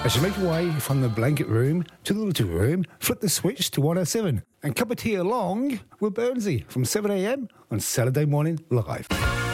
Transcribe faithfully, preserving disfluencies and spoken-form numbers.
As you make your way from the blanket room to the little room, flip the switch to one oh seven and cup of tea along with Burnsy from seven a.m. on Saturday Morning Live.